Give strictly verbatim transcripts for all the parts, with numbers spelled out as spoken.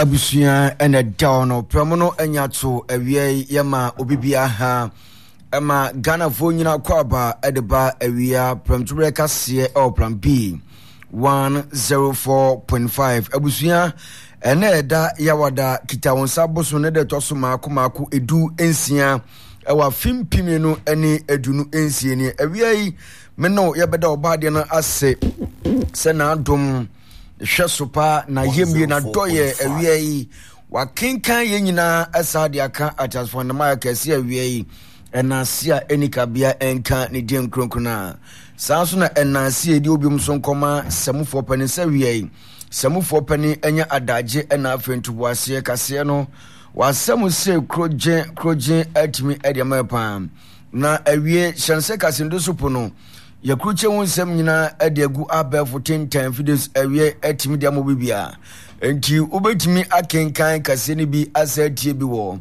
abusuya ene down promono enyato awie yema obibia ha ema Ghana fo nyina kwaba edeba awia premture kase o plan B one oh four point five abusuya ene eda yawada kita wonsa boso ne de toso maako maako edu ensia ewa fimpimi no ene edunu ensie ni awia yi meno yebeda obade no ase se na adom hwesopa na yemie na doye awia yi wakenkan ye nyina asade aka atasfo na ma kase awia yi enasia enikabia enka ne dem kronkona sanso na enasia edi obium so nkoma samufo pani sawia yi samufo pani enya adaje ena afentuboase kase no wasamu se kroje kroje atimi ediama pam na awie hyense kase ndosupo no yakruche wonsem nyina adegu abefo ten ten videos awie atimi dia mo bibia enti ubetimi akenkan kase ni bi asatie bi wo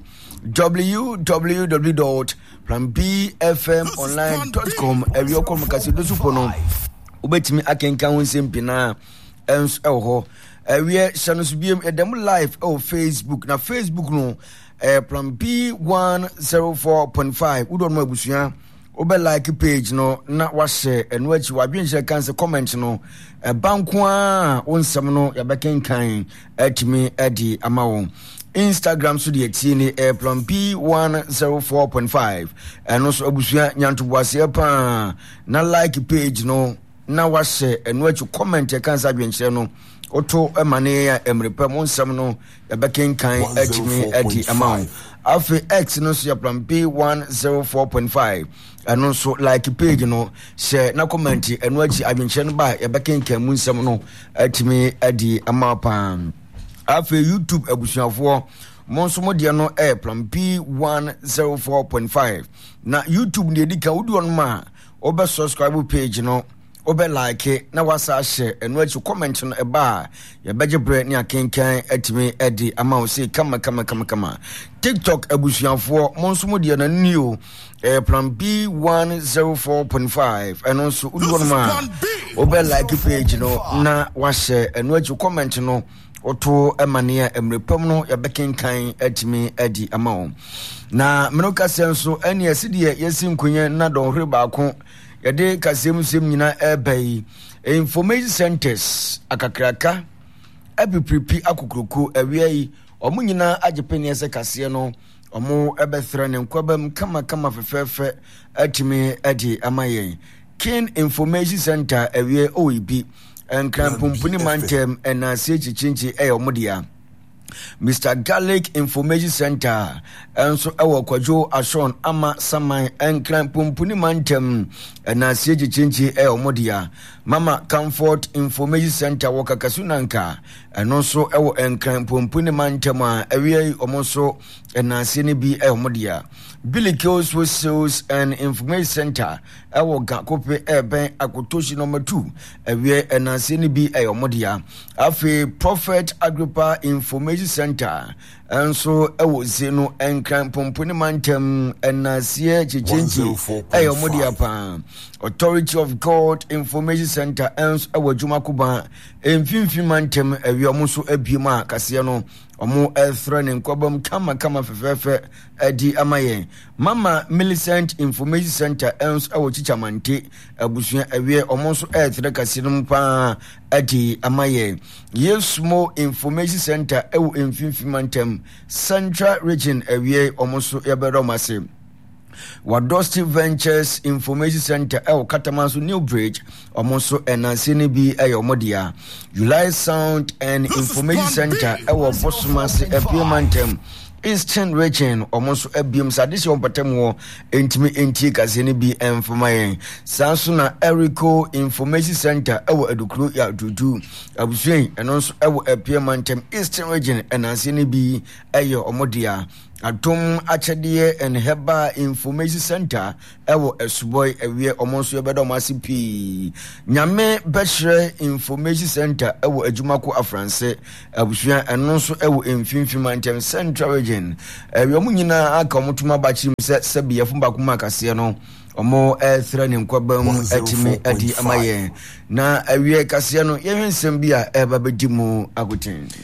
w w w dot plan b f m online dot com awie okom kase dosupo no ubetimi akenkan wonsem pina ens eho awie shanos biem edem live o Facebook na Facebook no eh, plan B one oh four point five udon mo abusuya obe like page no na wa share eno achi wa dwenche kan se comment no e banko a wonsem no ya bekenkan atimi adi amawo Instagram so de ati ni e plan B one oh four point five eno so abusuya nyantoboase pa na like page no na wa share eno achi comment e kan sa dwenche no oto emane ya emrepa monsam no ya bekenkan atimi adi amawo afi X no so ya plan B one oh four point five eno so like page no share na comment eno achi adwenche no ba ya bekenkan monsam no atimi adi amapa afi YouTube abusuafo monso mo de no e plan B one oh four point five na YouTube ne edika wudi on ma obe subscribe page no obe like na wasa share eno achi comment no eba ya beje bre ne akenkan atimi edi ama o se kama kama kama kama TikTok abusuafo monso mo de na new eh plan B one oh four point five eno so wudi on ma obe like page no na wa share eno achi comment no oto emania emrepam no ya bekenkan atimi adi amawo na menoka senso ene asidie yesinkunye na don hre baako yade kasem sem nyina ebai information centers akakraka abipripi akukruku awiai omu nyina agepeni ese kase no omu ebethra ne nkwabam kama kama fefefe atimi adi amaye Kin Information Center awie oibi enkrampuni mantem ena sechi chinchi e omudia Mister Garlic Information Center enso ewo kwajo ashon ama saman enkrampuni mantem ena sechi chinchi e omudia Mama Comfort Information Center wakakasunanka enso ewo enkrampuni mantem a awie omonso ena seni bi e omudia Billy Kills with Sales and Information Center ewo gakope eben akotoshi number two awie ena seni bi e omudia afi Prophet Agrippa Information Center enso ewo zeno enkran pomponi mantem enasie chichinchi e omudia pa Authority of God Information Center enso ewo jumakuba emfimfim mantem awie omuso abiema kase no omo ethre nkobam kama kama fefefe adi amaye Mama Millicent Information Center ens awo chichamante abusuya awie omo so ethre kase no pa adi amaye Yesmo Information Center ewo emfimfimantem Central Region awie omo so yabedo mase Wadosti Ventures Information Center ewo Katamanso New Bridge omonso enasene bi ayomodia July Sound and Information Center ewo Bosumase Epiemantem Eastern Region omonso ebiem sadisi ompatemwo entimi enti kasene bi emfamaye sanso na Erico Information Center ewo Edukuru ya dudu abusuen enonso ewo Epiemantem Eastern Region enasene bi ayo omodia Atom Achadie and Heba Information Center ewo Esuboy ewie omonso yebedo masipi Nyame Beshre Information Center ewo Ejumako Afranse abusua enonso ewo Emfimfimantem Central Region ewie omunyina aka omutuma bachi se sebiye fumba kuma kase no omo ethra ne nkwabam atimi adi amaye na ewie kase no yehwensem bia eba bedimu agoten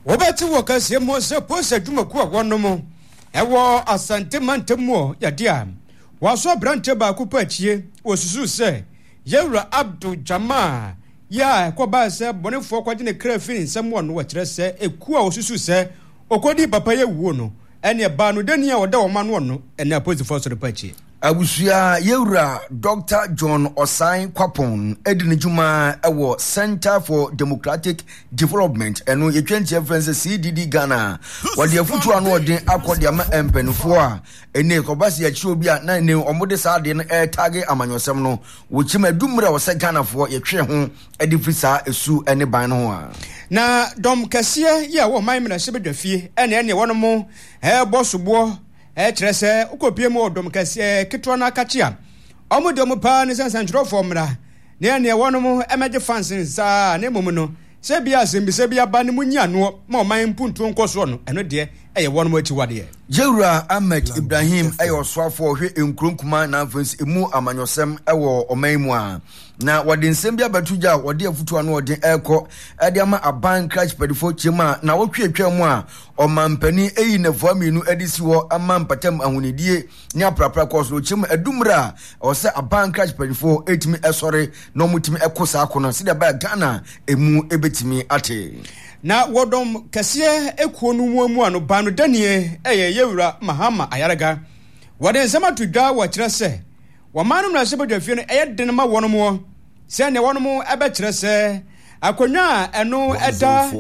Obati workers ye mo se pose dwumaku a wono mo ewo asante mantemu ya dia waso branche ba ku pachie osusu se Yewura Abdul Jama ya kwa ba se bonefo kwaje ne krafin nsem wono wa kire se eku a osusu se okodi papa ye wuo no ene ba no dani a oda wo ma no wono ene opposite force pachie Abusuya Yewura Doctor John Osai Kwapon edine juma ewo Center for Democratic Development eno ye twenty reference C D D Ghana wode afutu anu odin akode ama empenfo a ene kobase ya chi obi a na ne omode saade no e tage amanyosem no wo chima dumra wo se Ghana fo ye twe ho edifisa esu ene ban no a na dom kase ya wo man mena sebedwafie ene ene wono mo e bosobo e trese ukopie mo dom kase kitwa na kachia omo dom pa ne sansan tro formra ne ne wono mo emeje fansin sa ne mom no se bia sembi se bia ba ne munya no ma man mpuntu nkoso no eno de eye wono mo achiwade Yewura Ahmed Ibrahim ayo swafo hwe enkronkuma na afensi emu amanyosem ewo omanmu a na wode nsem bia batuja wode afutu anu wode eko ede ama aban crash pedifo chema na wotwetwa mu a omampani eyi na voaminu edisi wo ama mpatam ahunidie ni aprapra koso chema edumra o se aban crash pedifo etimi esore no mutimi ekosa akono sida ba Ghana emu ebetimi ate na wodom kase ekuo no mu amu ano ba no danie eye Yewura Mahama Ayaraga wode nsema tudwa wa kire se wamanu na sebedwafie no eye den ma wono mo se ne wono mo ebe kire se akonwa eno eda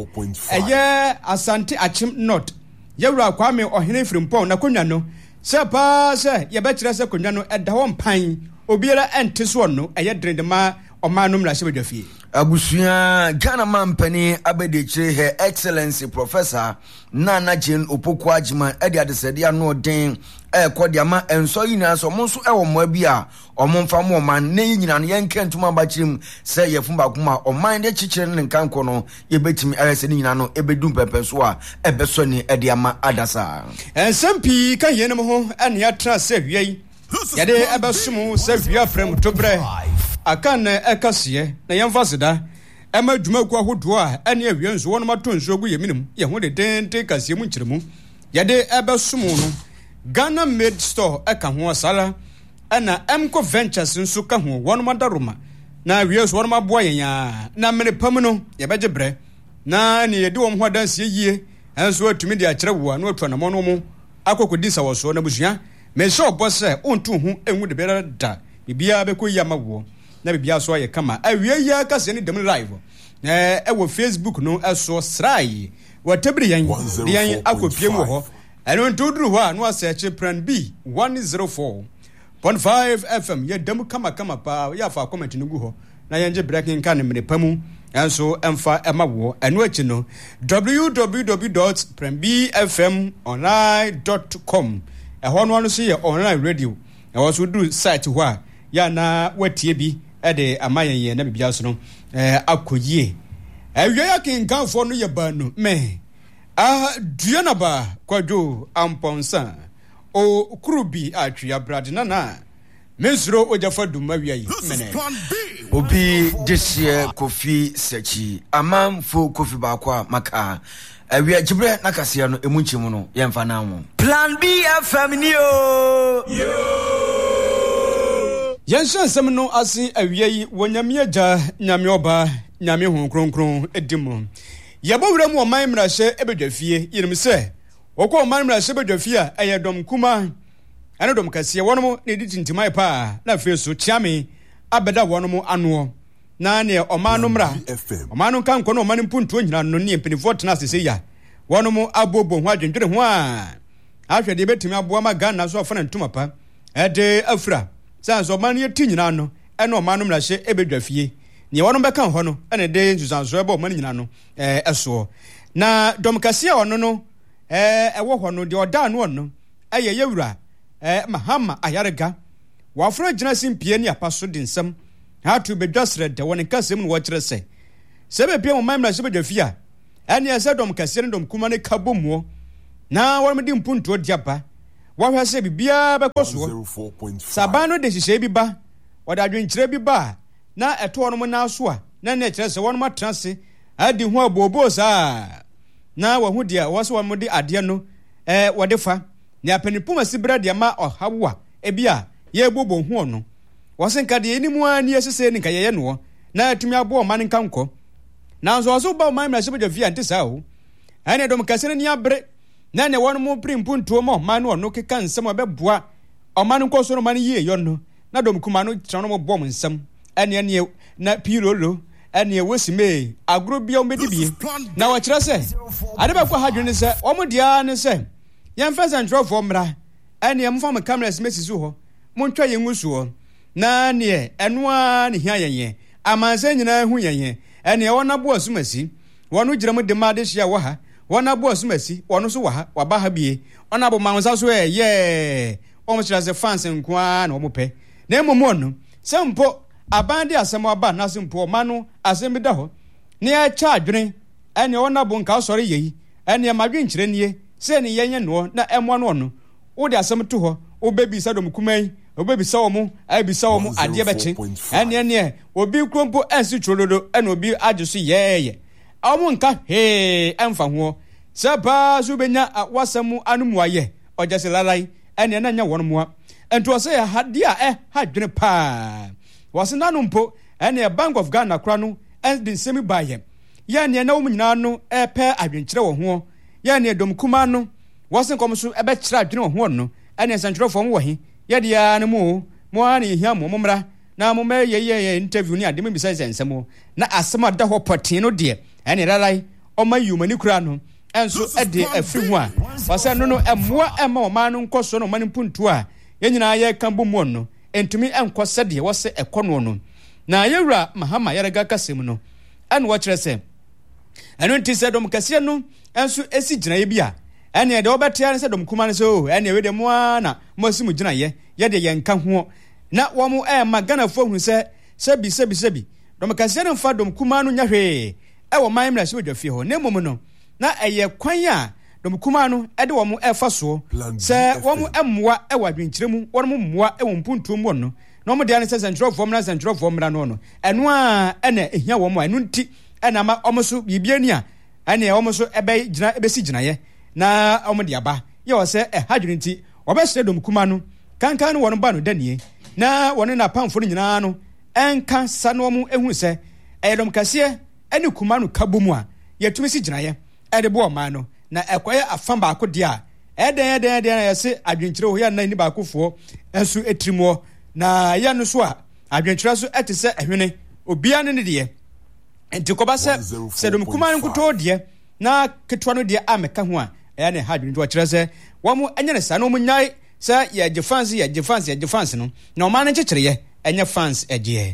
eye Asante Achim North Yewura Kwame Ohene Frimpon na konwa no se pa se ye be kire se konwa no eda ho mpan obiara ente so no eye den de ma omanu na sebedwafie Abusuya Ghana mampani abedechire Her Excellency Professor Nana Jane Opoku Agyeman ede adesede ano den e kodi ama enso yina so mo nso e wo mo bia omomfa mo man ne nyina no yenkentuma bachirim se yefumba kuma oman de chichire ne nkanko no yebetimi ayese ne nyina no ebedum pepeso a ebeso ni ede ama adasa ensampi kan yenem ho ane atra se hwei yade ebesumu se hwia frem tobre akan ekase na yemfasida ema dwumaku ahodo a ene awie nso wono matonso gu yeminim ye ho de dente kase mu nkyiremu yade ebesumu no Ghana Made Store eka ho sala ana Emco Ventures nso ka ho wono madaroma na awie nso wono maboa yenya na mene pam no ye beje bre na ne yede wo ho danse yie enso atumi de akire wo na atwa na mo no mo akokodi sa wo so na busua me sure obose ontu hu enwu de bera da bibia be ko yama wo na bibia so ye kama awie ya kase ni dem live eh e wo Facebook no eso srai watabri yan yan akopie mu ho eno ntudru ho no asearch plan B one oh four point five F M ye dem kama kama pa ya fa comment no gu ho na yenje breaking kan mene pamu enso emfa emawo eno achi no w w w dot plan b f m online dot com ehwo no no so ye online radio e wo so du site ho a ya na watie bi ede amayen na bibia so no eh akoyie ewie ya kinkanfo no ye ba no me ah duanaba kwadwo amponsa o kurubi atwia bradina na mesro ojafa duma wiai mene obi desie Kofi Sechi amamfo Kofi bakwa maka awia jibre nakase no emunchimu no yemfa na mo Plan B F M ni o yo Yanshan semno asi awiei wonyame agya nyame oba nyame hu kronkron edimu yabowura mu oman mrahye ebedwafie yirim se wokọ oman mrahye ebedwafie a eyedom kuma ane dom kase wono ne ditintimai pa na feso chiame abeda wono ano na ne oman no mra oman no kan kono oman mpuntu nyina no ne mpinifo tena sese ya wono abobo ho adwendwere ho a ahwede betimi aboa ma Ghana so afana ntuma pa ede afra sanso man ye tinyina no ene oman no mrahye ebedwafie ni wono beka ho no ene de nsusanso ebe oman nyina no eh eso na dom kase ono no eh ewo ho no de oda no no eye Yewura eh Mahama Ayaraga wafra gina simpie ni apaso de nsam ha to bedwasre de woni kasem no wo kire se se be pie oman mrahye ebedwafie ene ese dom kase ne dom kuma ne kabomuo na won medi mpuntu odiaba wahwa se bibia be koso sabano de hihye bi ba wada adwenkyire bi ba na eto no na so a na na kire se won matranse adi ho abobo sa na wo hu dia wo so wo de ade no eh wo de fa ne apanipuma sibra de ma ohawa ebia ye bobo hu ono wo senka de enimu ani esese ni nka ye no na atumi abo ma nka nko na so so ba ma mra shebe via ntisa ho ane dom kasene ni abre na ne won mo primpuntuo mo ma no no keka nsem obeboa o ma nko so no ma ye yo no na dom kuma no tra no mo bom nsem ane ane na pirolo ane wosime agro bia o medibie na wo kire se ade ba kwa hadwene se o mo dia ne se yem fesa ntrofo mra ane yem fam cameras mesisu ho mo ntwa ye ngusuo na ne eno a ne hia yenye amanse nyina hu yenye ene wona bo asumasi wono giram de ma de hia wo ha wona bo asumasi wono so wo ha waba ha bie ona bo mansa so eh ye o mo kira se fans nkoa na o mo pe na emomo no sempo abande asem aba na sempo ma no asem da ho ne ya cha adwene ene wona bo nka sori yeyi ene ma dwen kire nie se ne yenye no na emo no no wo de asem to ho wo bebi sa dom kumai obebi sawo mu abi sawo mu ade beche ene ene obi krompo ensi cholodo ene obi ajesu yeye awu nka he emfa ho sapa su benya wasamu anumu aye ojese lalai ene na nya won mu ento se hade a eh hadwene pa wasena no mpo ene Bank of Ghana kra no en semi baye ye ne na wo nyina no e pe adwenkyere wo ho ye ne dom kuma no wasen kom so e be kyere adwene wo ho no ene sankyere fo mo wo he yede ya ne mu mo ani hia mo momra na mo me ye ye interview ni ade me bisa sensemo na asema da ho potin no de ene lalai o ma yumani kura no enso ede afri ho a wasa no no emoa ema o ma no nkoso no mani puntu a ye nyina ye kambo mu no entumi enkose de wose ekono no na yewura mahama yerega kasem no ene wo kire se eno nti se dom kase no enso esi gina ye bia ene de obetia ne se dom kuma ne so ene we de mo na mo simu gina ye ye de ye nka ho na wo mo e magana fo hu se se bi se bi se bi dom kase no fa dom kuma no nya hwe e wo man mra se we dwafie ho na mom no na eye kwan a dom kuma no e de wo mo e fa so se wo mo emmoa e wadwenkyire mu wo mo mmoa e wo mpuntu mu no na mo de ne se central form na central form ra no no eno a ene ehia wo mo eno nti ena ma omo so bibia ni a ene omo so ebe gina ebe si gina ye na omo de aba ye wo se e hadwene nti wo be hye dom kuma no kankan no wono ba no danie na wono na pamfo no nyina no enka sa no omo ehunu se e dom kase ene kuma no kabomu a ye tumi si gina ye e de bo ma no na ekoye afam ba ko de a e den e den e den ye se adwenkyere ho ya na ni ba kofo enso etrimo na ya no so a adwenkyere so etese ehwene obia ne ne de enti ko ba se se dom kuma no kuto de na ketwa no de ameka ho a ya ne hadwene to kire se wo mo enye ne sa no mo nyai se ye je fans ye je fans ye je fans no na o ma ne kyekere ye enye fans eje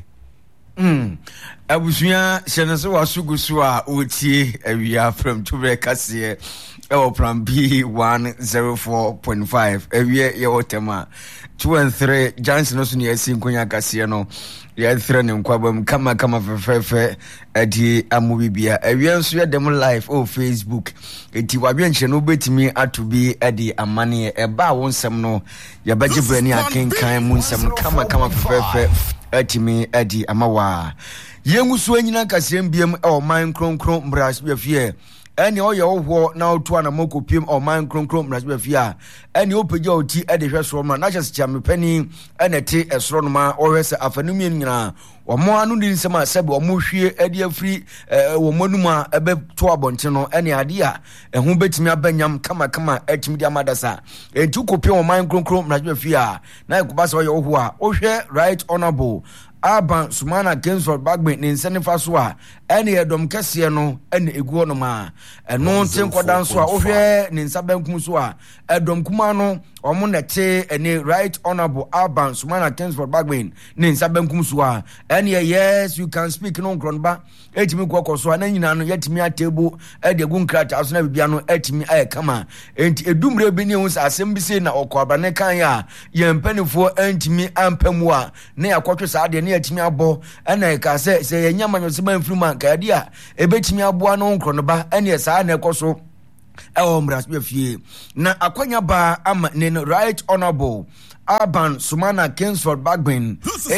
mm abusuya hyene so wasugusu a otie awia from tubre kase e plan B one oh four point five awia ye wotema two and three Johnson no so ne asi nkonya kase no ye thre ne nkwabam kama kama fefefe adi amubibia awia nso ye dem live o Facebook enti wabia nche no betimi atobi adi amane e ba wonsem no ye baje brani akenkan mu nsem kama kama fefefe atimi adi amawa yengusu anyina kasem biem e o man kronkron mras befie ene o ye wo na oto na mokopiem o man kronkron mras befie ene opeja oti e de hweso ma na chese chamepani ene te esoro no ma o hwese afanum nyina o mo anu ndi nsema sebe o mo hwie ade afri wo monum a ebe to abonte no ene ade a ehu betimi abanyam kama kama etimi di amadasa entu kopiem o man kronkron mras befie na ekubasa o ye wo a o hwe right honorable Aban Sumana Kingsford Bagbe ni nsenifa so a ene edom kese no ene egu no ma eno tenkodan so a ohwe ni nsabankum so a edom kuma no omo nete ene right honorable Aban Sumana Kingsford Bagbe ni nsabankum so a ene yes you can speak no nkronba etimi kokko so a na nyina no yetimi atebo e de gu nkrata aso na bibia no etimi aye kama enti edumre bi ni hu asem bi se na okobra ne kan ya yempanifo antimi ampamu a na yakotwe sa de ne etimi abo ena ka se se yanyama nyosema mfiruma ka ade a ebetimi abo no nkronoba ene sa na ekoso e o mras be fie na akwanya ba ama ne right honorable Urban Sumana Kingsford Bagbin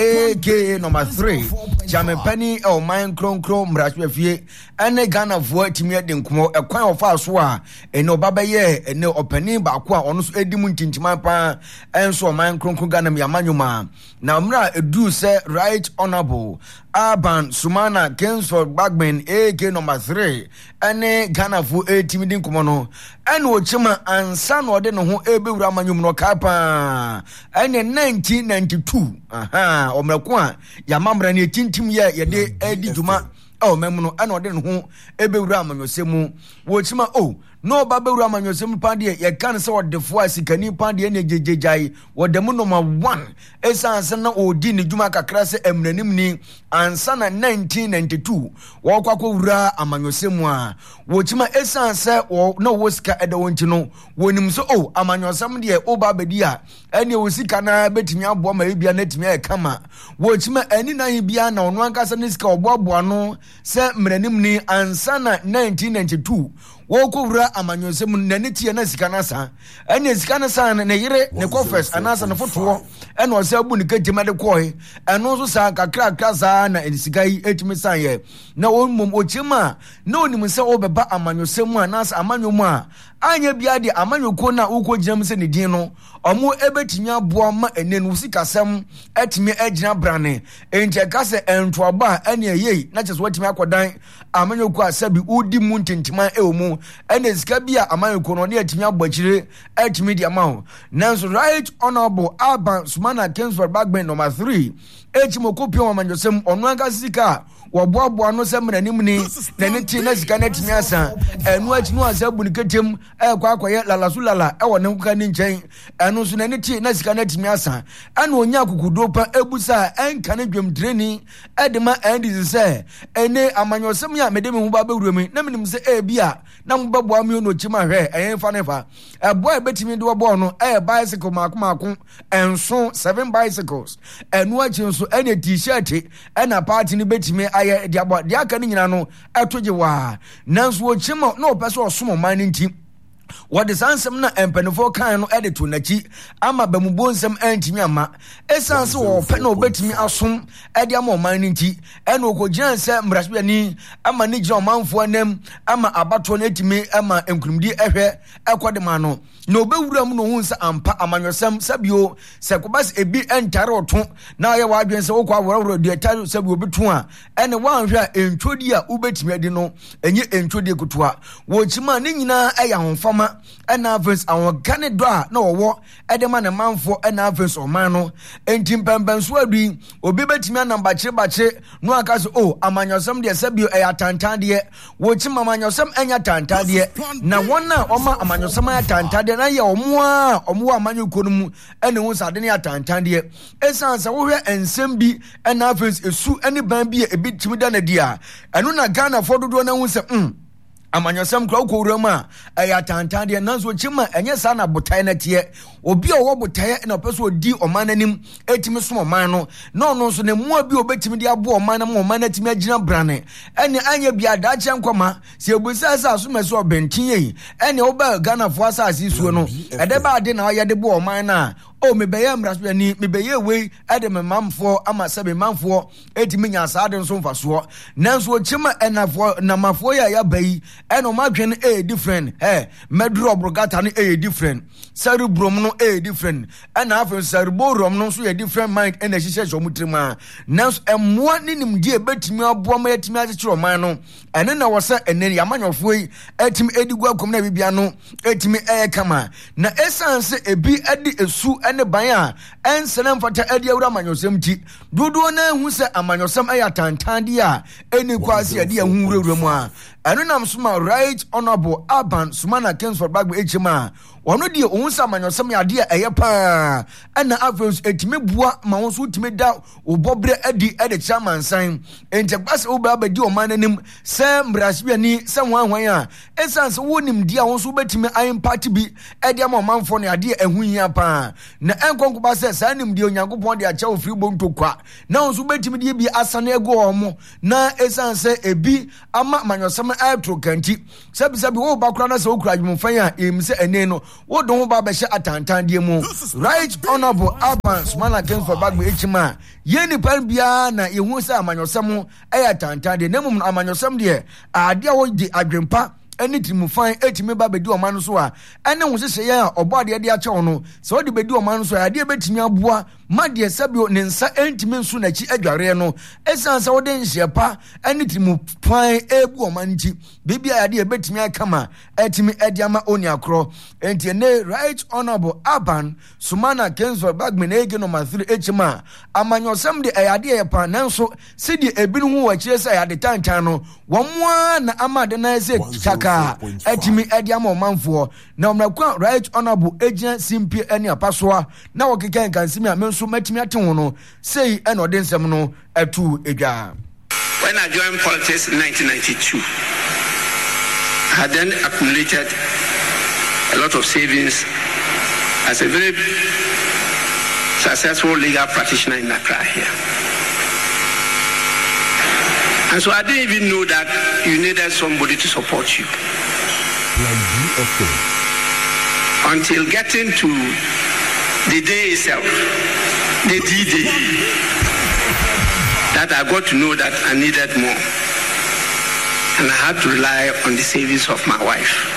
aka number three Jame Penny o mine kron kron mrachwe fie ene Ghana vo timi de nkomo ekwan ofa so a ene obaba ye ene opani ba ko a ono so edi mu ntintima pa enso mine kron kron Ghana yamanyuma na mra edu se Right Honorable Urban Sumana Kingsford Bagbin aka number three ene Ghana vo timi de nkomo no ene ochima ansa no de no ho ebewura amanyum no kapa ene nineteen ninety-two aha omrako a yamamra ne tintim ye yede edi djuma o memuno ene ode no ho ebewura amanyosemu wo chima o no ba bewura amanyosemu pande ye kan se wodefo asikani pande ne jejejai wodemu number one esanse na odi ne djuma kakra se emnanim ni ansa na nineteen ninety-two wo kwakọ wura amanyosemu a wo chima esanse wo na wo sika ede wonti no wonim so o amanyosem de o ba bedi a ene wo sika na betimi abo ma ebia na timi e kama wo chima ani na bia na ono ankasa ne sika oboabo no se mranim ni ansa na nineteen ninety-two wo ko wura amanyosem na ne tie na sika na sa ene sika na sa ne yire ne confess anasa ne foto ene o se abu ne katima de koi eno so sa kakra kakra na sika yi etimi san ye na wo mom ochima na onim se obeba amanyosem anasa amanyom a anya bia de amanyoko na uko ginam se ne din no omo ebetimi abo ma ene no sikasem etimi agina brane enje ka se entoaba ene yei na cheso watimi akodan amanyoko asabi udi mu ntintima e omu ene sika bia amanyoko no ne etimi abachire etimi di amawo nanso Right Honorable Urban Sumana Kingsford Bagbin number three echimo kopio amanyosem onu anga sika woboabo no se mranim ni na ne ti na sika na timi asa enu achinu asabu ni ketem e kwa akoye lalasulala e wone nkuka ni nchen enu so na ne ti na sika na timi asa ana onya akukudo pa ebusa enka ne dwem training edema endi se ene amanyosem ya medem hu ba bewuremi na menim se e bia na mbabo ami no chima hwe en fa ne fa e boy betimi de wobo no e bicycle mako mako enso seven bicycles enu achi nso ene t-shirt ena party ni betimi aye diabo diaka ni nyina no etoje wa nanso wo chima na opese osomo man nti what is ansem na empenfo kan no edito nachi ama bamubo nsem antimi ama esanse wo pe na obetimi asom ede ama man nti ena okogian se mrasbia ni ama ni gya omanfo anam ama abato na etimi ama enkurumdi ehwe ekode ma no na obewura mu no hu nsa ampa amanyosem sabio se kobas ebi entare oto na ye wa adwen se wo kwa wororo de tare sabio obetu a ene wanhwe a entwodi a ubetimi ade no enye entwodi kutoa wo chima ni nyina eya honfama ena verse awon gane do a na wo edema ne manfo ena verse o man no enti mpembenso adu obi betimi anamba kire bache no aka so o amanyosem de sabio eya tantan de wo chima amanyosem enya tantan de na wona oma amanyosem enya tantan de na ye omo a omo amanyoko no mu ene hu sade ne tantan de esansa wo hwe ensem bi ena verse esu ene ban bi e bitimi da na dia eno na Ghana fododo na hu se mm amanyosem kra ukowurama aya tantan de nanso chima enye sa na botai na tie obi a wo botai na opeso odi omananim etimi so oman no no no so ne mu abi obetimi de abo oman na mo oman na timi agina brane ene anya bia da che nkoma se obusa sa so meso obentin yi ene oba Ghana fo asase suo no ede ba de na oyede bo oman na o mebeye mrasbe ni mebeye we ede memamfo ama se memamfo etimi nya sa de nso mfaso nanso chima enafo na mafo ya ya bai eno madwen e different eh medro brogata no e different cerebrum no e different ena afen cerebrum no so e different mind ena hihye so mutrima nanso emmoa ni nimdi e betimi abo ma yetimi akekiro man no ene na wo se ene yamanyofo yi etimi edigu akom na bibia no etimi e kama na essence ebi edi esu ene ban a ensene mfata edi awura amanyosem ti dodo na hu se amanyosem aya tantande a eni kwase edi hu wurawura mu a eno nam suma Right Honorable Urban Sumana Kingsford Bagbin echima ono die ohun sa amanyosem ya de eye pa ana avens etime bua ma won so utime da obobre edi ede chairman san ente gbase oba ba di o mananim se mbrasbia ni se hwanhwan a essence wonim dia won so betime ayin party bi ede ama manfo ne ade ehunhia pa na enkonko ba se sa nim die onyankopon de acha ofri bonto kwa na won so betime die bi asane ego omo na essence ebi ama amanyosem atro kanti sabi sabi wo ba kura na se okura dwumfan a em se ene no wo don ho ba be hye atantan de mu Right Honorable Alban Sumana Kingsford Bagbin echima ye ni pan bia na ye hu sa amanyosem e atantan de nemum amanyosem de ade a wo di adwempa any timufan etime ba bedi o man so a ene wo hye ye obo ade de ache no so de bedi o man so ade betimi aboa ma de sabio ne nsa entime nsu na chi adware no esan sa wo de nhye pa ene timufan ebu o man chi bibia ade betimi akama etime ade ama oni akro enti ne Right Honorable Alban Sumana Kingsford Bagbin ege no three echima amanyosem de ayade ye pa nanso se de ebinu hu wa kire sa ayade tantan no wo moa na amade na se chaka etimi ade ama omanfo na omrakwa Right Honorable Agent Simpi ene apasoa na wo keken kansimi a menso matimi ate ho no sei ene ode nsem no atu edwa. When I joined politics in nineteen ninety-two, I had then accumulated a lot of savings as a very successful legal practitioner in Accra here. And so I didn't even know that you needed somebody to support you. Until getting to the day itself, the D-Day, that I got to know that I needed more. And I had to rely on the savings of my wife.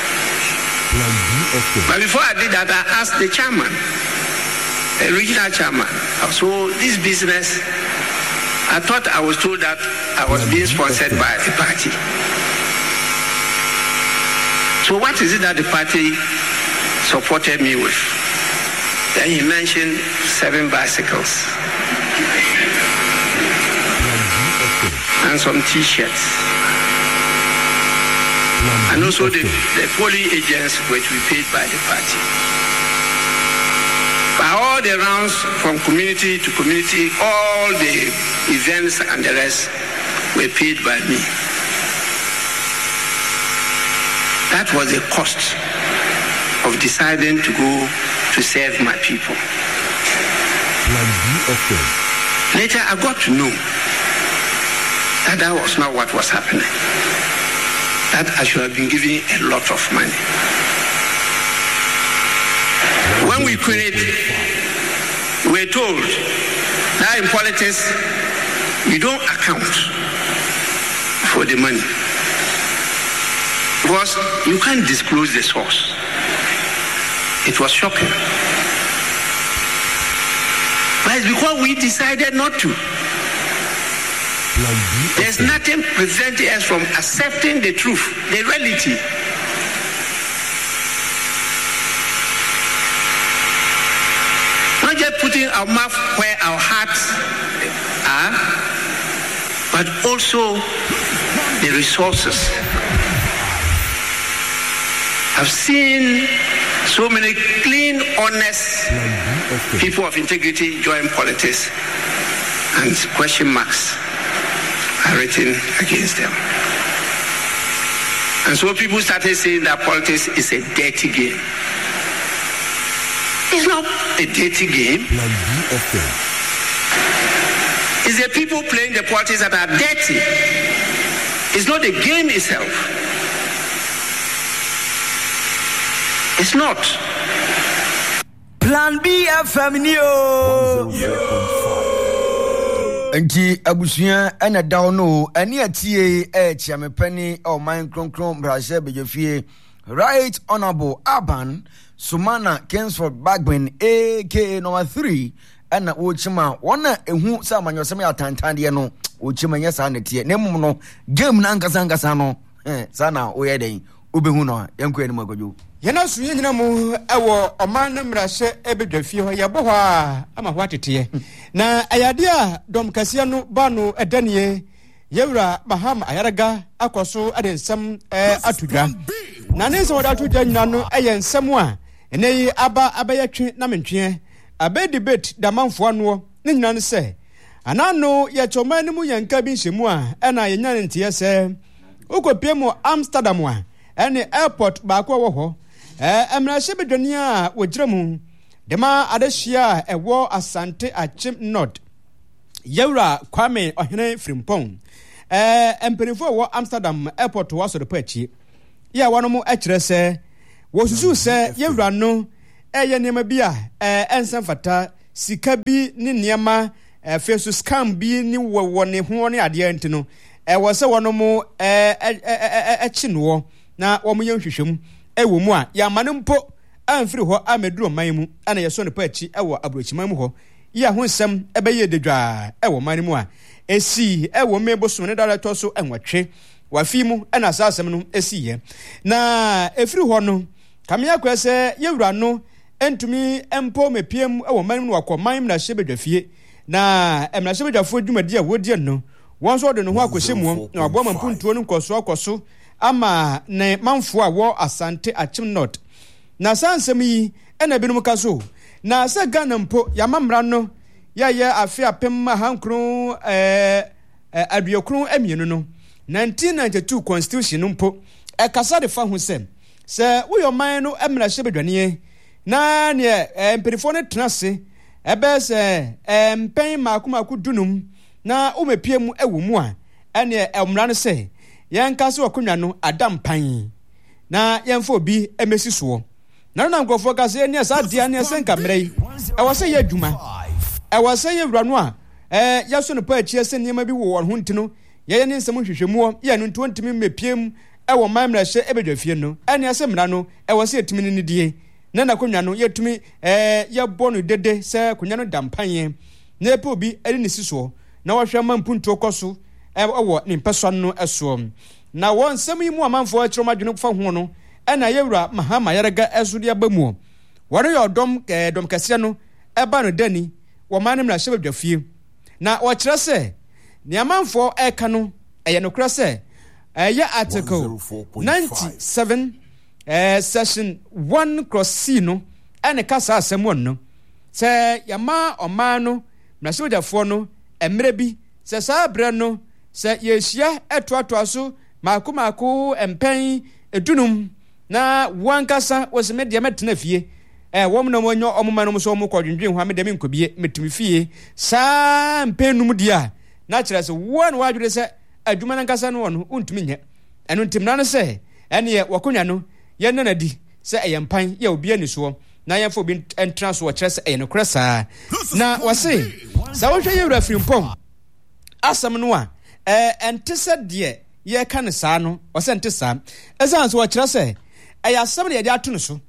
But before I did that, I asked the chairman, the regional chairman, so this business, I thought I was told that I was being sponsored by the party. So what is it that the party supported me with? Then he mentioned seven bicycles and some T-shirts. And also the, the polling agents were to be paid by the party. By all the rounds from community to community, all the events and the rest were paid by me. That was the cost of deciding to go to serve my people. Later I got to know that that was not what was happening. That I should have been given a lot of money. When we queried, we were told that in politics, we don't account for the money. Because you can't disclose the source. It was shocking. But it's because we decided not to. There's nothing preventing us from accepting the truth, the reality. Not just putting our mouth where our hearts are, but also the resources. I've seen so many clean, honest people of integrity join politics, and question marks are written against them. And so people started saying that politics is a dirty game. It's not a dirty game. It's the people playing the politics that are dirty. It's not the game itself. It's not. Plan B F M Neo. Enti abusuya ena dawno ani atie e chiamepani o man kronkron brashe bejefie Right Honorable Alban Sumana Kingsford Bagbin aka number three ena wochima wona ehu sa amanyosem ya tantande no wochima nya sa netie nemum no game na nkasa nkasa no eh sana oyeden obehu no yenko eni magojo Yana suye nyina mu ewo oman no mrahye ebedwafie ho yebo ho a ama ho atete na ayade a dom kase no ba no edanie yewura Maham Ayaraga akoso adensem eh atudwa na ne so wada atudwa nyina no eye nsem a ene aba abayatwe na mentwe abe debate da manfo ano ne nyina no se anano ye choma ne mu yanka bi nhemu a ena ye nyane ntie se ukopie mu Amsterdam a ene airport ba ko wo ho eh emrahye bedwani a wogiramu dema adehia ewo Asante Achim Nod yewura Kwame Ohene Frimpong eh emperifo wo Amsterdam airport wa so de pachi ya wano mu akire se wosusu se yewura no eye niema bi a eh ensan fata sika bi ni niema eh fesu scam bi ni wo ne ho ne ade antino eh wo se wono mo eh eh chino na wo mo yenhwehwem e wo mu a ya mane mpo amfiri ho ameduro man mu ana yeso ne pa achi e wo abrochiman mu ho ya ho nsem ebe ye dedwa e wo man mu a esi e wo meboso ne dalato so enwatwe wafi mu ana asasem no esi ye na efiri ho no kamia kwese yewura no entumi empo mepiem e wo man mu wakọ man na hyebedwafie na emna hyebedwafo dwumadi a wodi no won so de no ho akohyemu na wabo mampuntuo no nkoso akoso ama ne manfo a wo asante achim not na sansem yi ena binum kaso na se Ghana mpo ya mamra no ya ya afi apem hankron eh aduokron amienu no nineteen ninety-two constitution mpo e kasa de fa ho sem se wo yo man no emra hyebedwane na ne emperifo ne tenase ebe se empen makumaku dunum na umepiem ewu mu a ene emra no se yen kase wakonwa no adampan na yemfo obi emesi so na na nkofo kase ne sa dia ne senka mrei e wose ye adwuma e wose ye wura no a eh yaso no pa achie se niema bi wo won ho ntino ye ne nsem hwehwemu ye no ntimi mepiem e wo mamra hye ebedwafie no ene ase mra no e wose etimi ne die na na konwa no yetumi eh ye bo no dede se konwa no dampan na epo bi eri ne siso na wohwe mampunto koso e wo ne mpeswa no eso na won nsem yi mu amanfo akiro madwene fa ho no ena yewura mahama yarega ezudi abamu wore yodom eh dom kase no eba no dani wo manem na hyebedwafie na wo kire se ne amanfo eka no eye no kire se eye article ninety-seven eh section one cross c no ene kasa asem no se yama oman no na hyebedwafo no emre bi se sa bre no se yehia etoatoa so makomako empen edunum na wankasa wose dia metena fie eh wom na monyo omomanom so omokodwendwen ho amede me nkobie metimi fie sa mpenum dia na kire se won wadwure se adwuma nankasa no no untumi nye eno ntimna no se ene ye wakonwa no ye nanadi se eyempan ye obi ani so na ye fo bi entrance wo kire se eye no kresa na wose sa wo hwe ye wura frimpom asam no a eh entese de ye kan sa no wose entesa esan so wo kire se aya asem de de ato no so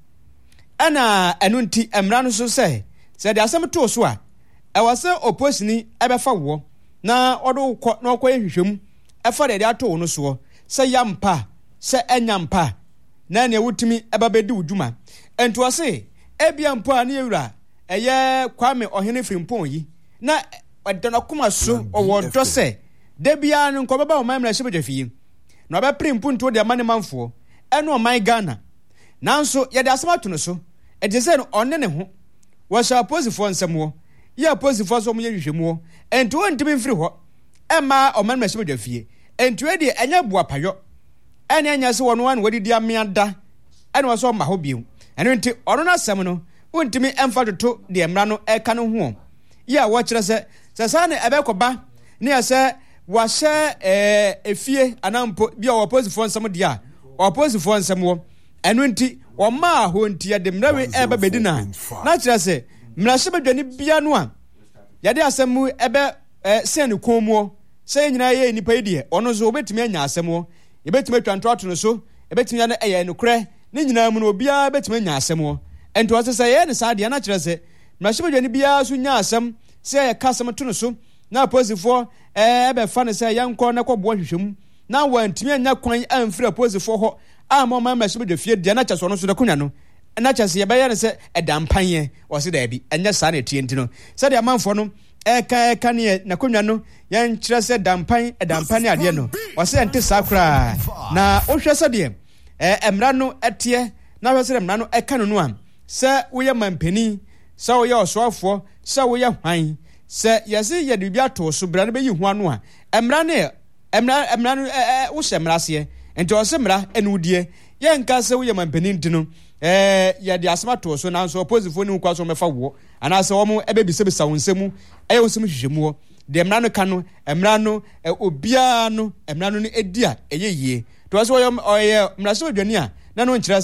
ana enu nti emra no so se se de asem to so a e wase opposini ebefa wo na odo ko na okọ ehwehwem efa de de ato no so se yampa se enyampa na ne wutimi ebabedi wuduma ento wase ebia mpo a na ewura eye Kwame Ohene Frimpong yi na odana kuma so owo do se de bia no nkobaba o mamra hyebedwafie na obepre mpunto de mane manfo eno oman Ghana nanso ye de asema to no so e de se no onne ne ho wo sha posifo nsemo ye posifo so mo ye hwehwemu ento ontimi mfiri ho ema oman ma hyebedwafie ento e de enya boapayo ene enya se wono wan wadidi amiada ene wo so ma ho biu ene nti ono na asem no ontimi emfa toto de emra no e ka no ho ye wo kire se se sa ne ebekoba ne ya se wa hye eh efie anampo bia wo posifo nsem de a wo posifo nsem wo eno nti o ma ho nti de mrawe eba bedina na kire se mra hyebedwane bia no a ya de asem ebe sen komuo se nyina ye nipa yedie ono zo obetimi anya asem wo ebetimi atwanto ato no so ebetimi na eye no kre ne nyina mu no bia ebetimi anya asem wo ento ase se ye ne sa de na kire se mra hyebedwane bia so nya asem se ye ka asem to no so na posifo ebe fa ne se yanko na kwobo hwehwem na wantimi anya kwan amfira posifo ho ama ma ma hyebedwafie de na kyaso no so de konwa no na kyase ye bɛyɛ ne sɛ ɛdampanye wɔse da bi ɛnyɛ saa na tie ntino sɛ de amanfo no ɛka ɛka ne na konwa no yɛn kyerɛ sɛ dampan ɛdampanye adeɛ no wɔse ɛnte saa kora na wohwɛ sɛ de ɛmra no ɛteɛ na hwɛ sɛ ɛmra no ɛka no no a sɛ woyɛ mampani sɛ woyɛ ɔsoafoɔ sɛ woyɛ hwan sɛ yɛse yɛ de bi ato so bra no bɛyi ho ano a ɛmra ne ɛmra ɛmra no wo hyɛ mmra seɛ enti ɔse mmra ɛne wodie yɛnka sɛ woyɛ mampani ntino eh ya de asema to so na so opposite ni kwa so mefa wo ana se wo mo ebebise bisa wo nsemu eye wo nsemu hwehwemu de emra no ka no emra no obia no emra no ne edia eye yie to so wo oye emra so dwani a na no nkyerɛ sɛ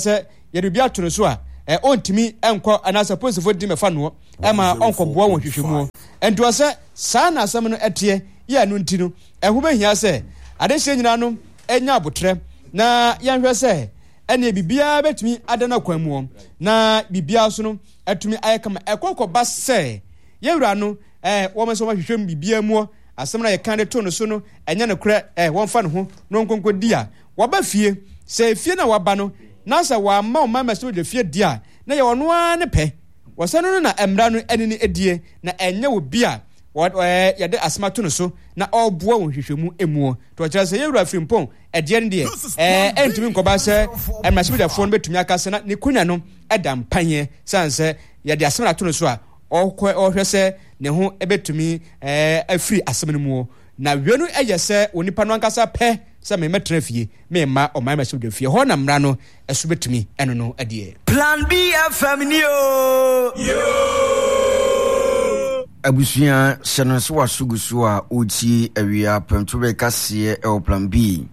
yɛde bi ato no so a eh ontimi enko anasa posifo di mefa no ema onko boa won hwehwemu ento sɛ saa na asɛm no ɛteɛ yɛ no nti no ɛho behia sɛ adehye nyina no enya abotre na yɛnhwɛ sɛ ɛne bibia betumi adana kwamu na bibia so no atumi ayekama ɛkɔkɔba sɛ yɛwura no eh wɔn nso hwehwem bibia mu asɛm na yɛka de to no so no ɛnya ne kora eh wɔmfa no ho no nkonko di a wɔba fie sɛ fie na wɔba no na sɛ wɔama o mama sɛ de fie di a na yɛ wɔno a ne pɛ wɔsɛ no na emra no ɛne ne edie na ɛnya wo bia wɔ yɛde asɛm to no so na ɔboa wɔn hwehwemu emu to kyerɛ sɛ yɛwura frimpɔn ɛdeɛ no deɛ eh ɛntumi nkɔba sɛ emra sɛ de fo no betumi aka sɛ na ne kunya no ɛda mpanyɛ sanse yɛde asɛm to no so a ɔkɔ ɔhwɛ sɛ ne ho ebetumi eh afiri asɛm no mu na wienu ɛyɛ sɛ onipa no ankasa pɛ sɛ me metra fie me ma o ma so de fie ho na mra no ɛso betumi ɛno no ɛdeɛ Plan B F M ni o yo abusua sɛno so wasugusu a otie awia pɛmtobe kaseɛ ɛwɔ Plan B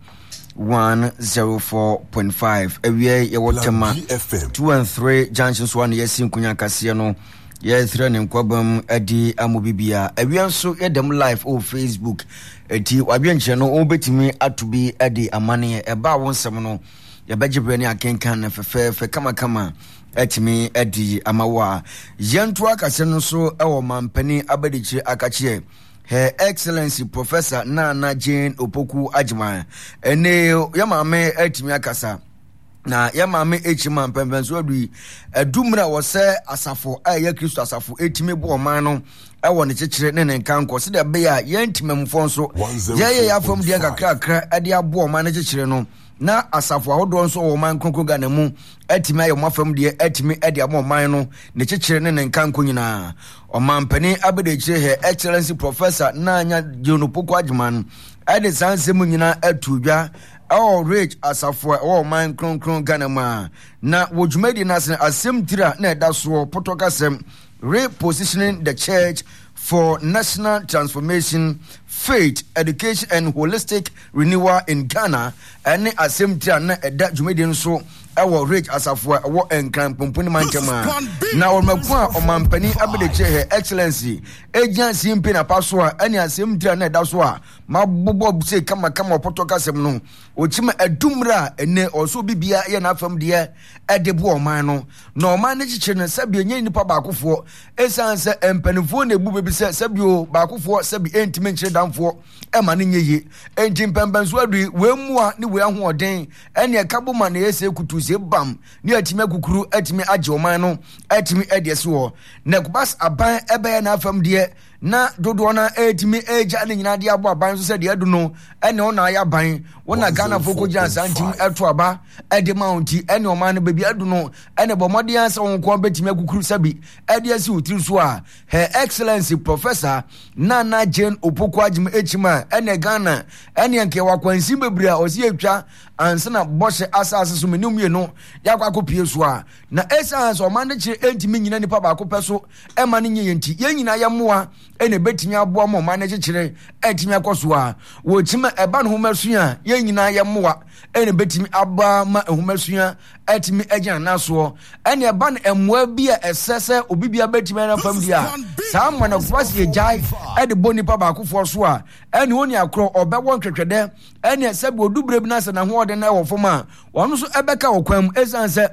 one oh four point five awia yɛwɔ tema two and three junction so one yɛsi nkunya kaseɛ no yɛ thre ne nkwabam adi amobibia awia nso yɛdam live o Facebook eti wadwenche no obetimi atobi adi amane eba wo nsɛm no yɛbɛgyebre ne akenkan na fefefe kama kama etimi adi amawa yentu akase no so ɛwɔ mampani abadichi akache Her Excellency Professor Nana Jane Opoku Agyeman ene yamame etimi akasa na yamame echima mpempenso adu adumra wo se asafo aye Kristo asafo etimi bo man no ɛwɔ ne kyekere ne ne nkanko se de be a yentimamfo nso yeye yafam de kakrakra ade abo man ne kyekere no na asafo ahodo nso wo man kronkro ga na mu etimi aye mafam de etimi ade abo man no ne kyekere ne ne nkanko nyina omampani abedekire Her Excellency Professor Nanya Jane Opoku Agyeman ade sansem nyina atudwa oh rich asafo oh man kron kron ganama na wojumedi na asem tira na da so potokasem repositioning the church for national transformation, faith, education and holistic renewal in Ghana and asem tira na da jumedi nso ewo rich asafo ewo enkran pomponi mantema na ormakwa omampani abedeche Her Excellency agency mpe na paso a ene asem tira na da so a mabobo se kama kama potoka sem no ochima adumra ene oso bibia ye na afam de edebo oman no na oman ne chiche no sabi enye nipa baakofo esanse empanifo na ebu bebi se sabi o baakofo sabi entime nchire damfo e ma ne nyeye enti mpembenso adu wemua ne we ahoden ene ekaboma na yese kutu se bam ne atime akukuru atime agye oman no atime edese wo na kubas aban ebe na afam de na dodo na etimi eja ne nyina de abo aban so se de adu no ene ona ya ban wona Ghana foko jansa ntim eto aba ede mounti ene o man bebi adu no ene bomode ansa won ko betimi akukuru sabi ede asi utiri so a Her Excellency Professor Nana Jane Opoku Agyeman echima ene Ghana ene nke wakwansi bebre a osi atwa ansa na boshe asase so menum ye no yakwa kopie so a na essence o man de kire entimi nyina nipa ba kopeso e man nye yenti ye nyina ya moa ene betimi aboa mo man ne kire etimi akoso a wo chima eba no homasua ye nyina ya moa ene betimi aba ma homasua etimi agyan naso ene eba no emoa bi a esese obibia betimi na fam dia saa mo na kwasi ye jai e de boni pa ba kofo so a ene oni akro obewon twetwede ene sebi odubre bi na se na ho ode na wo foma wono so ebeka okwam esanse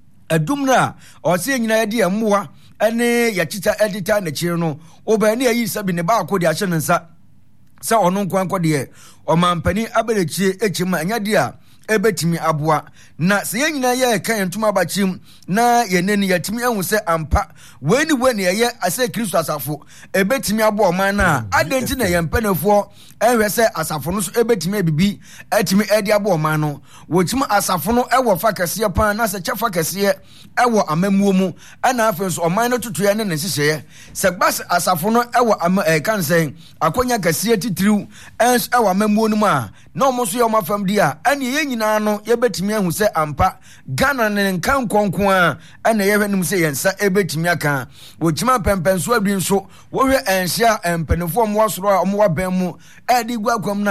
adumra ose nyina yedi emoa ene yachicha editor na chire no obani ayi sabi ne ba akodi ahye nsa sa ono nkwanko de o mampani abelechie echima anya de a ebetimi aboa na se yenyina ye kan ntuma bachim na yeneni yatimi ehu se ampa weni weni ye ase Kristo asafo ebetimi aboa man na adenti na ye mpanefo ehwe se asafo no so ebetimi bibi etimi edi aboa man no wochima asafo no ewo fakase pan na se chefa kase ewo amamuo mu ana afen so oman no tutuye ne ne hihye se gbas asafo no ewo kan sen akonya kase titiriw ens ewo amamuo no mu a na omo so ye omafam di a ene ye na no yebetimi ahu se ampa Ghana ne nkan konko a ene yehwenim se yensa ebetimi aka wochima pempenso adu nso wo hwe enhia empenefo mo wasoro a mo waban mu edi guakwam na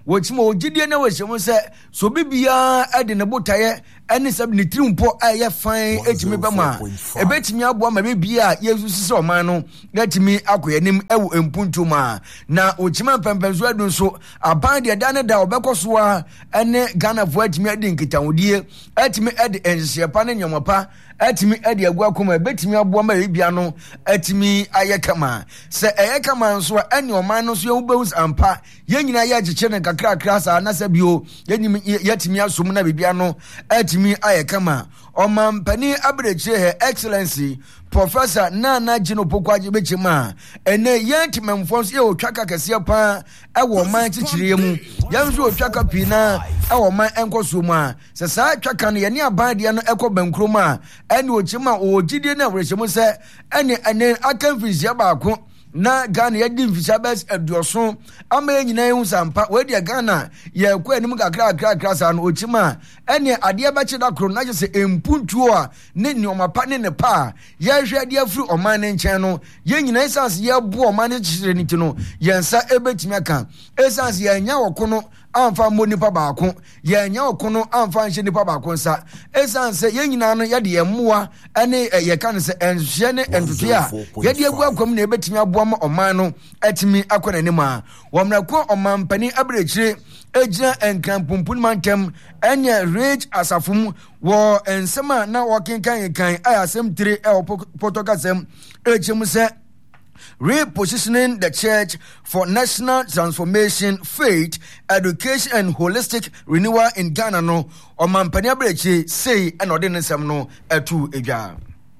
wochima ogidie na wohwemu se so bibia ade ne botaye ene sab ne tirimpo aye fan etimi bama ebetimi abo ma bibia yesu sise oman no gatimi akoyanim ewo empuntuma na ochima pempemso adun so aban de da ne da obekoso a ene Ghana fo atimi ade nkitawodie atimi ade ensiepa ne nyomopa atimi ade agua koma betimi abo ma bibia no atimi aye kama se eye kama nso ene oman no so yewubus ampa yenyina ye agiche ne kakra krasa na sabio yenyim yatimi asom na bibia no atimi aye kama omampani abreche he excellency Professor Nana Jino Pokwaji bechima ene yanti memfonso ye otwaka kese pa ewo man chichire mu yanso otwaka pina ewo man enkoso mu a se sa twaka no ye ne aban de no ekọ bankroma ene ochima ogidie na wrechemu se ene ene akamfisia baako na Ghana ya di mfisha bes eduoso ama nyina hu sampa we dia Ghana ye kwa anim kakra kakra krasa no ochima ene ade abache da kro na je se empuntuo a ne nioma pa ne ne pa ye hwe de afuru oman ne nchen no ye nyina essence ye bo oman ne chire ni ti no ye nsa ebetimi aka essence ye nya wokono amfa mo nipa baako ye nya wokono amfa nche nipa baako nsa essence ye nyina no ye de ye moa ene ye kan se enhye ne entutu a ye de agu akwam na ebetimi abo ma oman no atimi akwana ni ma womrako oman pani abrechire ejina enkrampumpu mantem enye rage asafum wo ensema na wokenkan kan ayasem three e potokasem ejim se repositioning the church for national transformation, faith, education and holistic renewal in Ghana no oman pani abrechire say enodensem no etu eja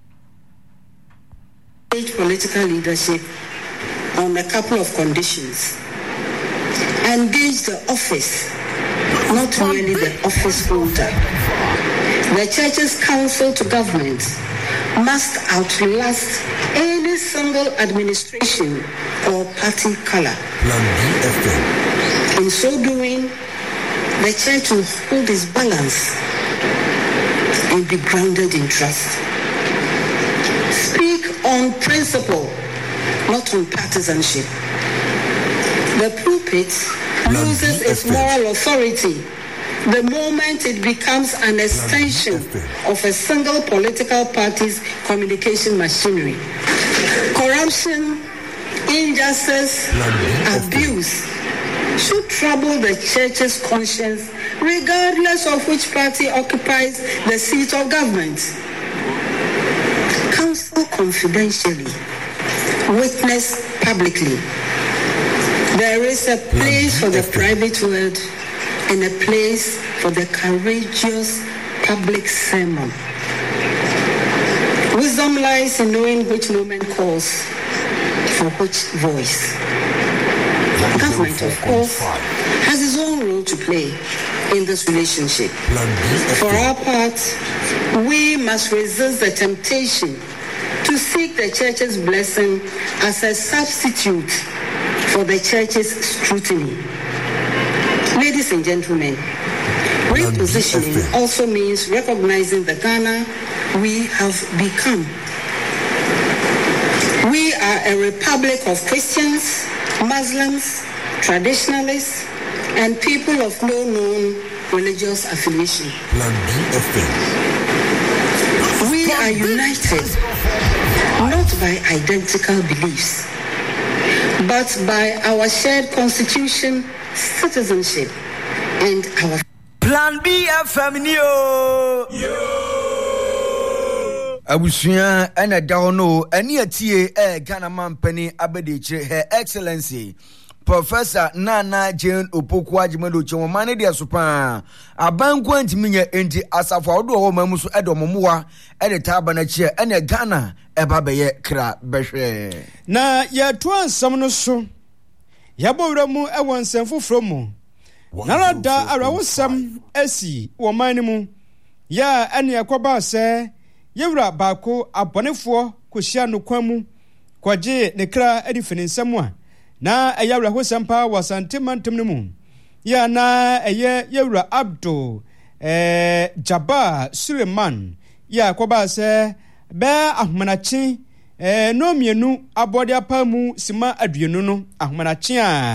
political leadership on a couple of conditions. Engage the office, not merely the office holder. The church's council to government must outlast any single administration or party color. In so doing, the church will hold its balance and be grounded in trust. Speak on principle, not on partisanship. The pulpit loses its moral authority the moment it becomes an extension of a single political party's communication machinery. Corruption, injustice, abuse should trouble the church's conscience regardless of which party occupies the seat of government. Counsel confidentially, witness publicly. There is a place for the private word and a place for the courageous public sermon. Wisdom lies in knowing which moment calls for which voice. Government, of course, has its own role to play in this relationship. For our part, we must resist the temptation to seek the church's blessing as a substitute for the church's scrutiny. Ladies and gentlemen, repositioning also means recognizing the Ghana we have become. We are a republic of Christians, Muslims, traditionalists, and people of no known religious affiliation. We are united not by identical beliefs, but by our shared constitution, citizenship, and our Plan B F M Neo. Abusuya ena dawono eni atie e Ghana man pani abedichire Her Excellency Professor Nana Jane Opokuaji Medoche wo mane dia sopa abanku antiminya enti asafo awodo wo mamuso edomomoa ede taba na chie ena Ghana eba beye kra behwe na ya to ansam no so ya bowra mu ewo nsem foforo mu na rada arawosam asi wo man mu ya ene yakoba se yewura baako abonefo kohia no kwamu kwaje ne kra edifini nsam a na ayawura hosampa wasante mantem ne mu ya na eye yewura Abdul eh Jabbar Suleiman ya kwaba se be ahmanachi eh no mienu abode apamu sima aduonu no ahmanachi a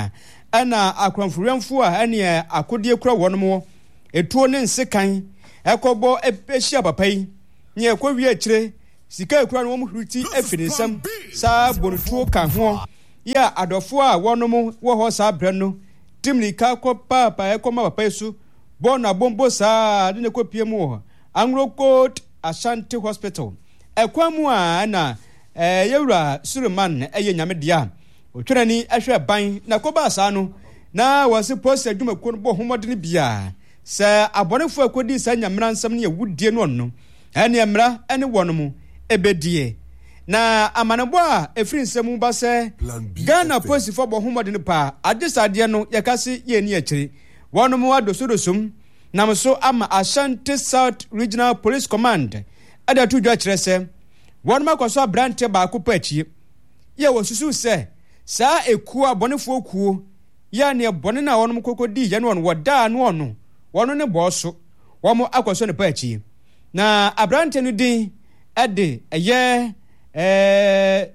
ana akramfuriamfo a ene akode kura wonom etuo ne nsekan ekobo epehia papa yi nye ekwawi akire sika ekura no hruti afirinsam sa bonutuo kan ho ya adofo a wonom wo ho sa bre no timli ka ko papa ekoma papa yesu bona bombo sa de ne kopie mu Angrokot Ashanti Hospital ekwamu a na eh yewura Suleman eye nyamedia otwerani ahwe ban na koba sa no na wase post adwumako no bo homodene bia se abonefo akodi sa nyamra nsam ne yewudie no no ene emra ene wonomu ebedie na amanebo a efiri nsam ba se Ghana Post for bo homodene pa adesade no yakase ye ni akiri wonomu adosodosum namso ama Ashanti South Regional Police Command ada tudwa kire se wonma kwaso brante ba akoppa achi ye wosusu se sa eku abonefo kuo ya ne bone na wonm kokodi ye no woda no ono wono ne boso womo akwaso ne pa achi na abrante no din ade eye eh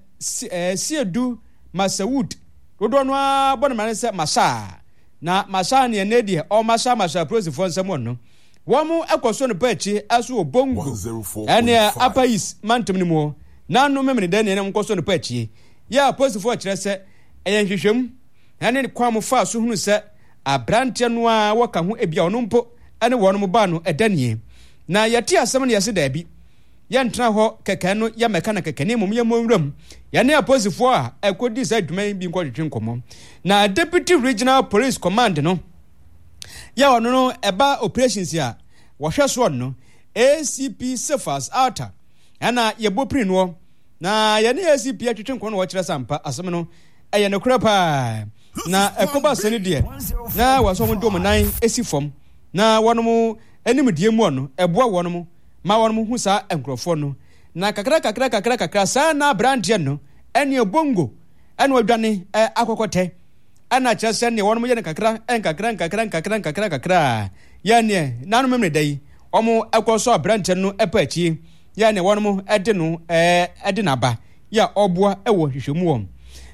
Siedu Masawud dodo no abone mane se Masha na Masha ne ne die o Masha Masha prosifo nsam no womo akwaso ne pa achi aso obongo ene apais mantum ni mo na no memene de ne nkoso ne pa achi ya posifo akire se eyen hwehwem ene kwam fa so hunu se abrante no a waka ho ebia ono mpo ene wono mo ba no edanie na yati asem ne yase da bi ya ntra ho keke no ya meka na keke ne mom ya monwram ya ne aposifo a ekodi sa dwuma bi nkwodwetwe nkomo na Deputy Regional Police Command no ya wono no eba operations ya wohwe so no A C P Cephas Alta ana yebopri no na ya ne A C P atwetwe nkono wo kire sampa asem no eye no kura pa na ekoba sene de na waso mo dom nan esifom na wonom anim die mu no eboa wonom ma wonom hu sa enkrofo no na kakra kakra kakra kakra sa na brandie no ene obongo ene odwane akokote ana kyerese ne wonom ye ne kakra en kakra kakra kakra kakra kakra ya ne nanu memne dai omo ekoso brandie no epa achi ya ne wonom ede no eh ede naba ya oboa ewo hwehwemu wom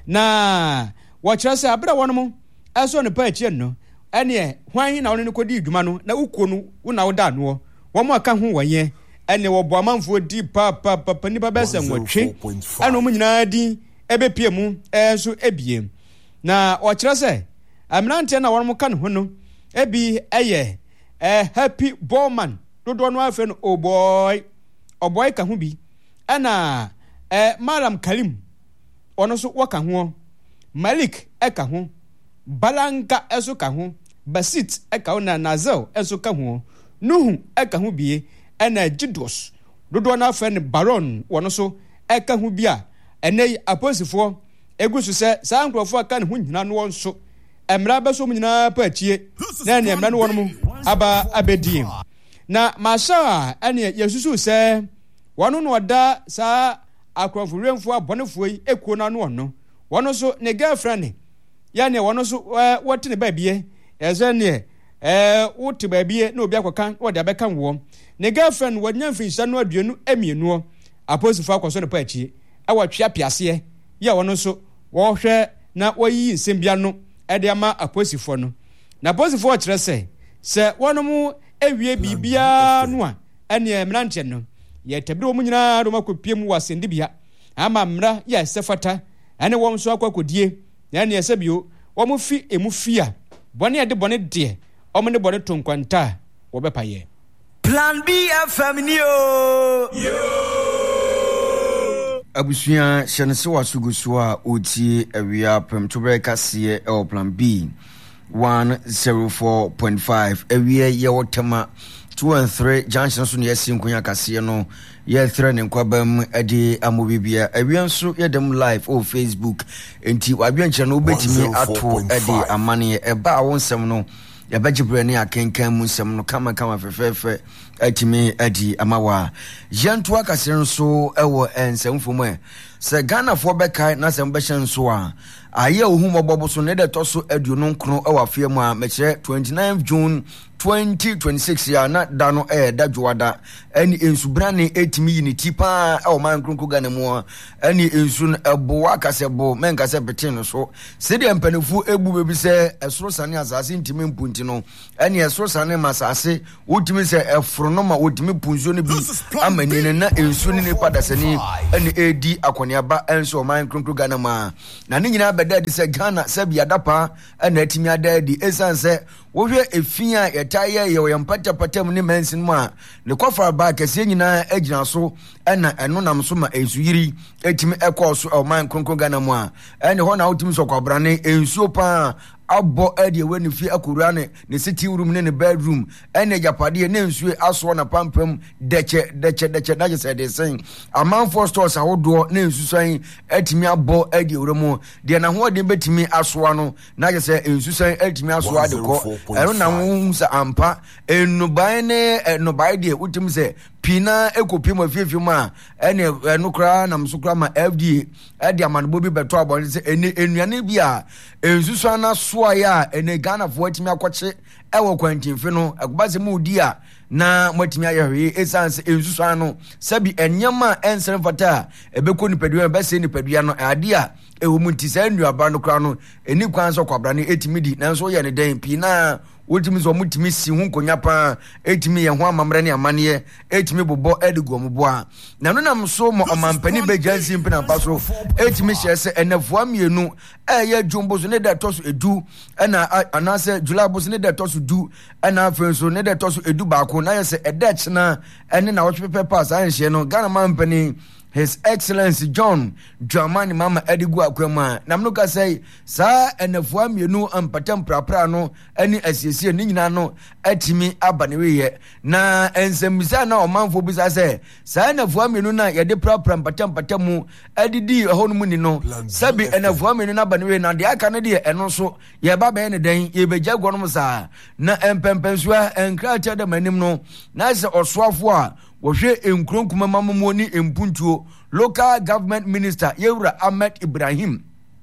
na wakyerese abra wonom eso ne pa achi no ene hwan na wono ne kodi dwuma no na ukuo no wo na wo da no wo mo aka ho wanye ene wo bo amanfo di pa pa pa ni ba besa nwotwe ene mo nyina di ebepie mu enso ebie na wakyerese amrante na wono ka ne ho no ebi eye eh Happy Bowman dodo no afa no oh boy oh boy ka ho bi ana eh Maram Kalim ono so waka ho Malik eka ho Balanka eso ka ho Basit eka ho na Nazel eso ka ho Nuhu eka ho bie ena Jidos dodo na afa ne Baron wono so eka ho bia ene aposifo egusu se sa nkrofo aka ne ho nyina no wonso emra beso mu nyina pa achie na ne emra no wono mu aba abedi na Masha ene yesusu se wono no da sa akrofo remfo abonefo yi ekuo na no wono wono so ne girlfriend ya ne wono so wote ne baabie eze ne eh wote baabie na obi akokan wo de abekan wo ne girlfriend wonya mfinsa no aduenu emienu aposifo akoso ne pa achie awatwe apiase ya wono so wo hwe na woyi nsembia no ede ama aposifo no na aposifo kire se se wono mu ewie bibia no a ene emrante no ye tabiri wo nyina do makopiem wasende bia ama mra ya sefata ene wo so akwakodie na ene yesebio wo mu fi emu fia bone ade bone de o me ne bone tonkwanta wo bepaye Plan B F M ni o yo abusuya shanse wasugusu a oti awia premtobre kase e Plan B one oh four point five awia ye wotema two and three junction so ne yesi nkonya kase no ye thre ne nkwabam ade amobibia awia nso ye dem live o Facebook enti wabia nche no obetimi ato ade amane e ba wonsem no ya bajibre ne akenkan mu nsem no kama kama fefefe atimi adi amawa yantu akase nso ewo ensemfo mu se Ghana for bekai na se mbehye nso a aye ohum obobo so ne de to so aduonu nkron e wa fie mu a meche twenty-ninth June twenty twenty-six ya na dano eh da dwada ani ensubrane etimi unity pa e o man kronko Ghana mu ani ensu ebo akasebo men kase bete no so se de mpanefu ebu bebi se esoro sane asase ntimi mpunti no ani esoro sane masase wotimi se efro no ma wotimi punzo no bi amani na ensu ni pada sani ani edi akoniaba enso o man kronko Ghana ma na ne nyina beda di se Ghana se bia dapa na etimi ada di esanse wo hwe efia yetaye ye yempata patam ne mansin mu a ne kofar ba kase nyina agina so na eno nam so ma ensuyiri etimi ekọ so o man kronko Ghana mu a ene ho na wotimi so kwabrane ensuo pa abo ade we ne fi akura ne ne sitting room ne ne bedroom ene japade ne nsue aso na pampam deche deche deche na just dey saying amanfo stores ahodo ne nsusan etimi abo ade wure mu de na ho de betimi aso no na just nsusan etimi aso ade ko eno na hu sa ampa enuban ne enubai de utim se pina ekopi ma fiefi ma ene eno kra na msukra ma F D A ade amanbo bi beto abon se ene enuane bi a ensusan na so ya ene Ghana fo atimi akwache ewo kwantimfe no agbaze mu di a na mwatimi ayahwe esanse ensusu ano sabi enyama ensere fata ebeko ni pedua bese ni pedua no ade a ewo mu ntisa nnuaba no kra no eni kwan so kwabra ne etimi di nanso ye ne den pi na wotimi zo mutimi si hu konya pa etimi ye ho amamre ne amane etimi bobo edigo mboa na no nam so mo omampani bejansi mpina paso etimi hyese enafua mienu eye jumbozo ne da toso edu na anase julabos ne da toso du na afenso ne da toso edu baako na yese edach na ene na wopepe pass anhye no Ghana mampani His Excellency John Dramani Mama Edigu Akwema namnuka say sa enafua mienu ampatam prapra no eni asiesie ni nyina no atimi abaneweye na ensemisa na omanfo bisa say sa enafua mienu na yede prapra ampatam patamu adidi ehonu mu ni no sabi enafua mienu na abaneweye na de aka ne de eno so ye ba be ne den ye beja gwonom sa na empempensua enkrata de manim no na se osoafo a wohwe enkronkuma mamumo ni empuntuo local government minister Yewura Ahmed Ibrahim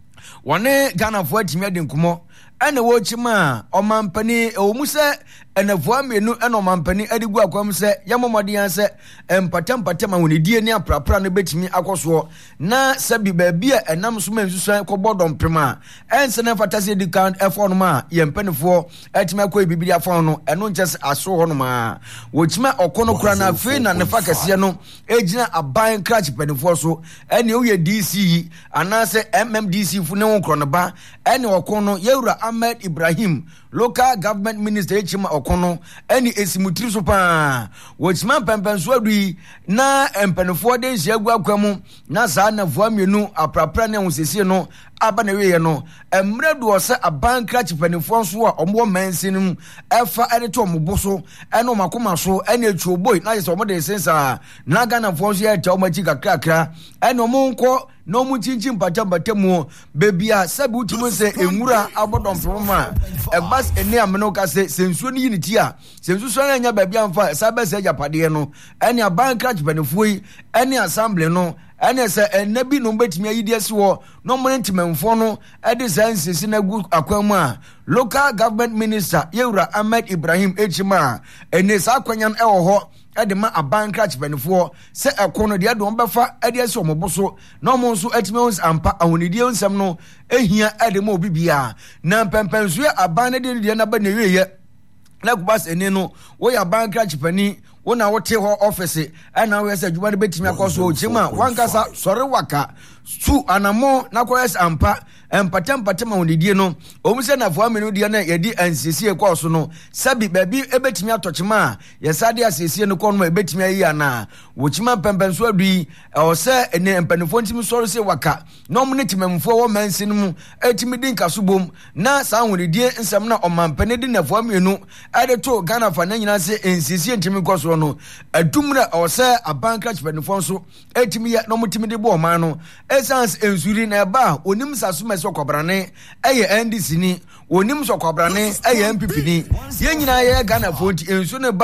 wane Ghana fo atimi adinkumo ene wo chima omampani ewomuse enafua menu ene omampani adigu akwam se yamomodian se empatam patam awonidie ni aprapra no betimi akoso na sabi baabia enam so mansusan kobodom prema ense na fatase dikan efo no ma yempanifo atimi akọ bibiri afọ no eno nches aso ho no ma wo chima okono kura na fe na nefa kase no ejina aban crach panifo so ene wo ye D C anase M M D C fu ne wo kro no ba ene okono Yewura Ahmed Ibrahim local government minister echima okono eni esimutiri so pa wochima pempenso adui na empanefo de nsiagu akwamu na saa na voa mienu aprapra ne wosese no aba na weye no emredu ose aban crach panefo so a omwo mansinum efa ene to omboso ene omakoma so ene echuoboy na yese omode sensa na Ghana fo so ya ta omachi kakrakra ene omonko no mu chinchin patam batemu bebia sabi utimo se enwura abodom proma egbas ene ameno ka se sensuo ni unity a sensuo so anya babia mfa sabe se japade no ene aban crach benefoi ene assembly no ene se enabi no betimi ayidi se wo no monentimemfo no ede sansisi na gu akwamu a local government minister Yewura Ahmed Ibrahim echima ene sa akwanyan e wo ho ede ma aban crach benefo se ekono de ade ombefa ede se omoboso no mo nso atime ons ampa ahonidie onsam no ehia ede ma obibia na pempenso aban de de na ba na weye na kubas ene no wo ya aban crach pani wona wote ho office ana wo yesa djuma de betimi akoso ochima wankasa sore waka su anamo na koyes ampa empatam patam awonidie no omuse na fo amenu die na yedi ansiesie kwa so no sabi baby ebetimi atochima yesade asiesie no kono ebetimi ayi ana wochima pempenso adui o se ene empanifo ntimi soro se waka no mo netimemfo wo mansin mu etimi din kasubom na sa awonidie nsam na omampane di na fo amenu ade to Ghana fa na nyina se ensiesie ntimi koso no adumra o se aban crach panifo so etimi ya no motimi de bo man no essence ensuri na ba onim saso so kwabrane eye N D C ni onim so kwabrane eye M P P ni ye nyina ye Ghana fonti ensu ne ba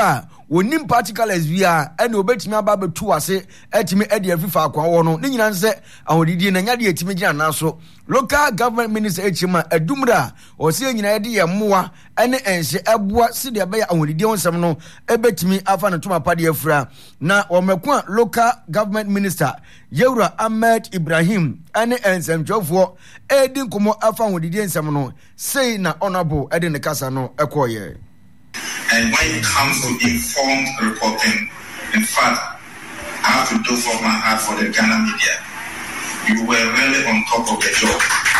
wonim particles via ene obetimi aba betu ase etimi ede afifa akwa wo no ne nyina nse ahodidi na nyade etimi gina naso local government minister echima adumra o se nyina ede ye moa ene enhye eboa sede ebe ya ahodidi onsem no ebetimi afa ne tuma pade afura na omeko local government minister Yewura Ahmed Ibrahim ene ensemtwofo edi nkomo afa ahodidi ensem no sei na honorable ede ne kasa no ekoye. And when it comes to informed reporting, in fact, I have to do from my heart for the Ghana media. You were really on top of the job.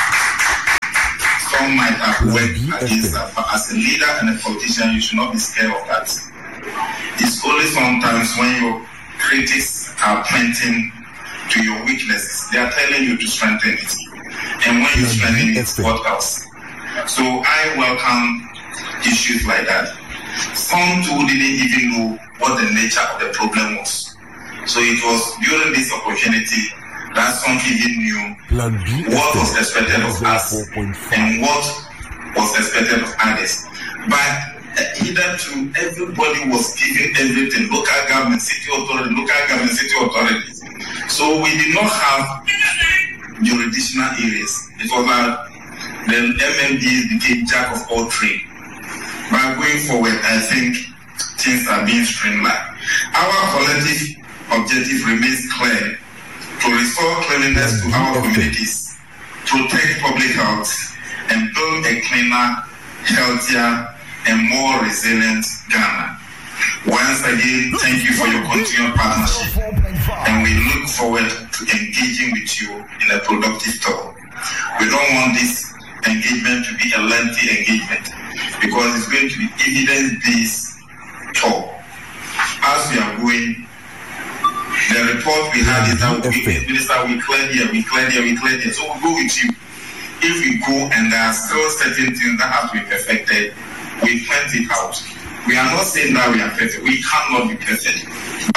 Some might have worked against that, but as a leader and a politician, you should not be scared of that. It's only sometimes when your critics are pointing to your weaknesses, they are telling you to strengthen it. And when you strengthen it, what else? So I welcome issues like that. Some too didn't even know what the nature of the problem was. So it was during this opportunity that some even knew what was expected of us and what was expected of others. But either to everybody was given everything, local government, city authority, local government, city authorities. So we did not have jurisdictional areas. It was that the M M Ds became jack of all trades. But going forward, I think things are being streamlined. Our collective objective remains clear: to restore cleanliness to our communities, protect public health, and build a cleaner, healthier, and more resilient Ghana. Once again, thank you for your continued partnership, and we look forward to engaging with you in a productive talk. We don't want this engagement to be a lengthy engagement, because it's going to be evidence-based talk. As we are going, the report we had is that we, Minister, we cleared here, we cleared here, we cleared here. So we'll go with you. If we go and there are still certain things that have to be perfected, we point it out. We are not saying that we are perfect. We cannot be perfect.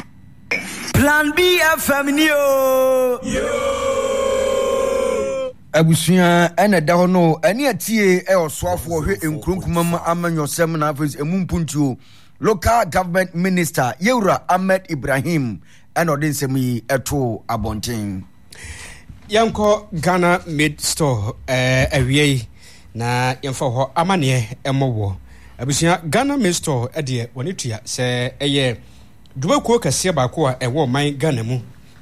Plan B F M Yo. Yo. Abusuya ene da hono ene atie e oswafo ohwe enkronkumam amanyosem na afis emumpuntuo local government minister Yewura Ahmed Ibrahim ene odensem yi eto abonten yanko Ghana Made Store eh awie na yemfa ho amane emowo abusuya Ghana Made Store e de woni tua se eye dubakuo kase ba ko a ewo man Ghana mu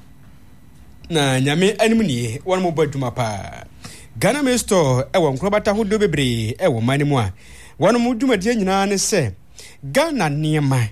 na nyame anim nie won mo baduma pa Ghana Made Store e won krobata hodo bebre e wo manimu a won mo dwumade nyina ne se Ghana niema